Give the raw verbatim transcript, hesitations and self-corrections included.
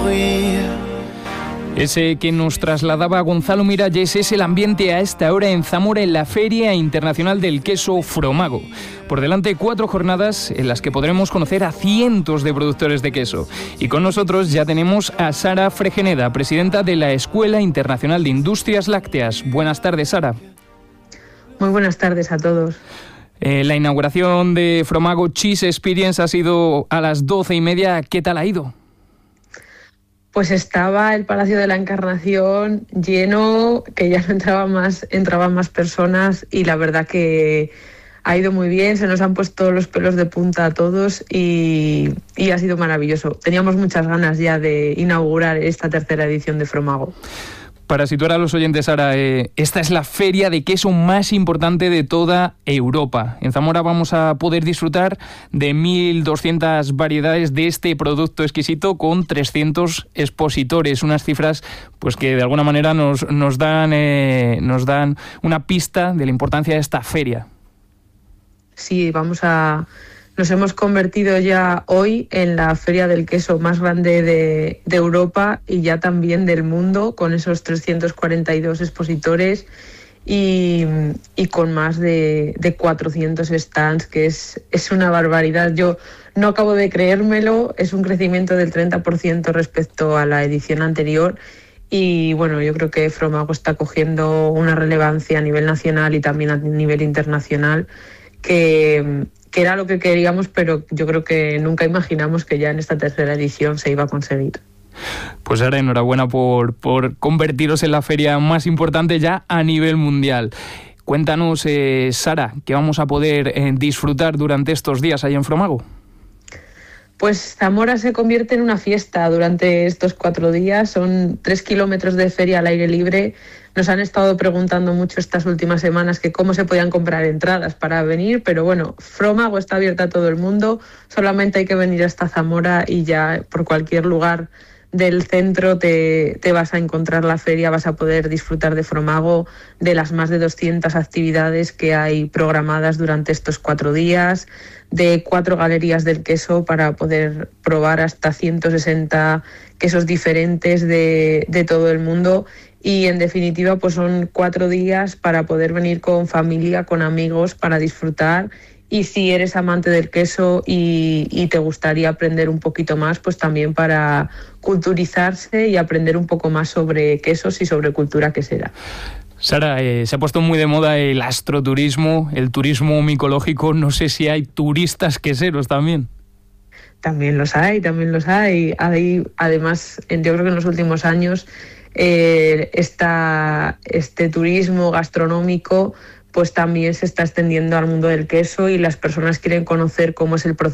Ese que nos trasladaba Gonzalo Miralles es el ambiente a esta hora en Zamora en la Feria Internacional del Queso Fromago. Por delante cuatro jornadas en las que podremos conocer a cientos de productores de queso. Y con nosotros ya tenemos a Sara Fregeneda, presidenta de la Escuela Internacional de Industrias Lácteas. Buenas tardes, Sara. Muy buenas tardes a todos. Eh, la inauguración de Fromago Cheese Experience ha sido a las doce y media. ¿Qué tal ha ido? Pues estaba el Palacio de la Encarnación lleno, que ya no entraba más, entraban más personas y la verdad que ha ido muy bien, se nos han puesto los pelos de punta a todos y, y ha sido maravilloso. Teníamos muchas ganas ya de inaugurar esta tercera edición de Fromago. Para situar a los oyentes, Sara, eh, esta es la feria de queso más importante de toda Europa. En Zamora vamos a poder disfrutar de mil doscientas variedades de este producto exquisito con trescientos expositores, unas cifras pues que de alguna manera nos, nos, dan, eh, nos dan una pista de la importancia de esta feria. Sí, vamos a... Nos hemos convertido ya hoy en la feria del queso más grande de, de Europa y ya también del mundo, con esos trescientos cuarenta y dos expositores y, y con más de, de cuatrocientos stands, que es, es una barbaridad. Yo no acabo de creérmelo, es un crecimiento del treinta por ciento respecto a la edición anterior. Y bueno, yo creo que Fromago está cogiendo una relevancia a nivel nacional y también a nivel internacional que... que era lo que queríamos, pero yo creo que nunca imaginamos que ya en esta tercera edición se iba a conseguir. Pues ahora enhorabuena por, por convertiros en la feria más importante ya a nivel mundial. Cuéntanos, eh, Sara, ¿qué vamos a poder eh, disfrutar durante estos días ahí en Fromago? Pues Zamora se convierte en una fiesta durante estos cuatro días. Son tres kilómetros de feria al aire libre. Nos han estado preguntando mucho estas últimas semanas que cómo se podían comprar entradas para venir, pero bueno, Fromago está abierta a todo el mundo. Solamente hay que venir hasta Zamora y ya por cualquier lugar del centro te, te vas a encontrar la feria, vas a poder disfrutar de Fromago, de las más de doscientas actividades que hay programadas durante estos cuatro días, de cuatro galerías del queso para poder probar hasta ciento sesenta quesos diferentes de, de todo el mundo. Y en definitiva pues son cuatro días para poder venir con familia, con amigos, para disfrutar. Y si eres amante del queso y, y te gustaría aprender un poquito más, pues también para culturizarse y aprender un poco más sobre quesos y sobre cultura quesera. Sara, eh, se ha puesto muy de moda el astroturismo, el turismo micológico. No sé si hay turistas queseros también. También los hay, también los hay. hay además, yo creo que en los últimos años eh, esta, este turismo gastronómico pues también se está extendiendo al mundo del queso y las personas quieren conocer cómo es el proceso